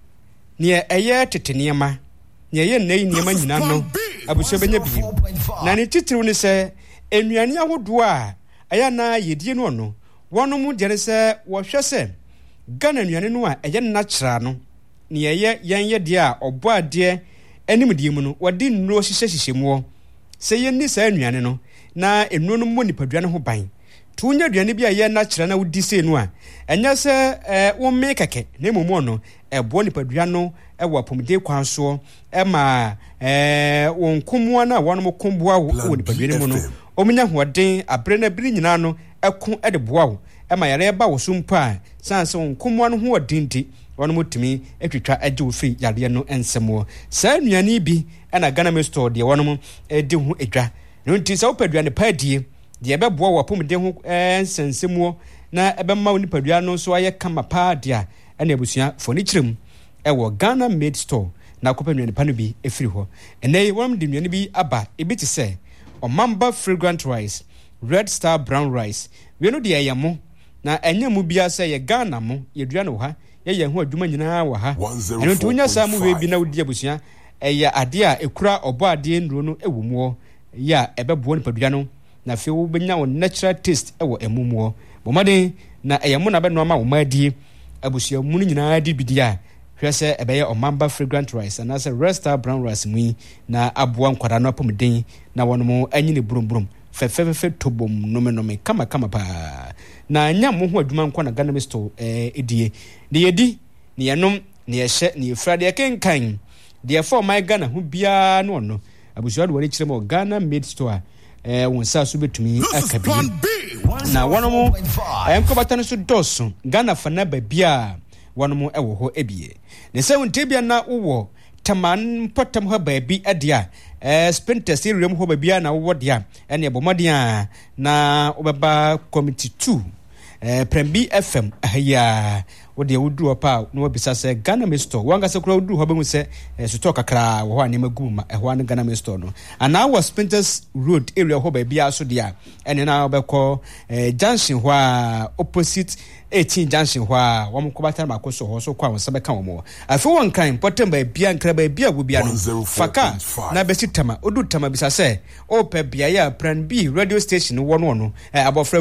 ne eye tete niema ne eye nei niema nyina no abusho benya bi na ne titiriw ne se enuane ahodo a aya na yedie no no won mo gere se wo hwe se Ghana nuane no a eye natural no ne eye yen ye de a obo ade enim die mu no wodi nnuro hihye hihye mu se ye ni sa anuane no na enu no mo nipadua ne ho ban to nya aduane bi a ye na kyerɛ na wodi se no a enya se eh wo me keke na momo no ebo nipadua no e wo apomde kwan so e ma eh wo nkomoa na wo no mo komboa wo nipadua ne mu no omunya hoden abre na biri nyina no ɛko e de boa wo e ma yare ba wo so mpa sanse wo nkomoa no ho odindi wono mutimi etwitwa age wo fi yare no ensemo sa nuane bi na Ghana Made Store de wono mo edi ho edwa no nti sa wopadua ne padie de ebeboa wo pomde ho ensensemo na ebemma wo nipadua no so aye kama pa de a na abusua foni kirem e wo Ghana Made Store na kopanu ne pano bi efiri ho enei wonam de nuane bi aba ebiti se Omamba fragrant rice, Red Star brown rice we no de ayamo na enya mu bia se ye Ghana mo yedua no ha ye ye ho adwuma nyina wa ha eno to nya sa mu we bi na wodi abusua eya ade a ekura obo ade nduro no ewumo ya ebebo nipadua no na fe wo benya wo natural taste ewo emumo bomaden na eyamo na be no ma wo madi abusua mu nyina di bidia hwese ebeye Omamba fragrant rice and as a Red Star brown rice mu na aboa nkwada no apomden na wono mo anyine burumbrum fefefefe tobom nome nome kama kama pa na nya mo ho adwuma nkwa na Ghana Made Store eh edie de yedi ne yenom ne yehye ne yefrade yekenkan de for my Ghana ho bia no no abusua de wani kiremo Ghana Made Store eh wonsa so betumi akabi na wono mo em ko batano so doso Ghana fa na ba bia wɔn mo ɛwɔ hɔ ebie ne sɛ wontebia na wowɔ taman potam hɔ baabi adia eh sprinters area mu hɔ baabi na wowɔ dia ɛne ɛbɔmɔden a na wobɛba committee two eh Prembi F M ahia wode woduru pa na wabisa sɛ Ghana Me Store wanga sɛ kura woduru hɔ bɛmu sɛ sotɔ kakra wɔ hɔ anema gu ma ɛhɔ an Ghana Me Store no ana wɔ Sprinters Road area hɔ baabi aso dia ɛne na wobɛkɔ eh junction hɔ a opposite eighteen junction hɔ a wɔn kɔbata ma kɔ so hɔ so kɔ a wɔn bɛka wɔn afɔ wɔn kan important baabi a nkra baabi a wobia no faka na bɛsi tama odu tama bisa sɛ o pɛ bia ya Plan B radio station wɔ no no abɔfra